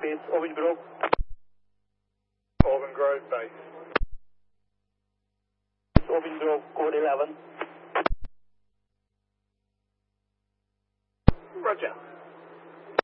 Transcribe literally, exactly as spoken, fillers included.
Base, Orange Grove. Auburn Grove Base. Orange Grove, code eleven. Roger.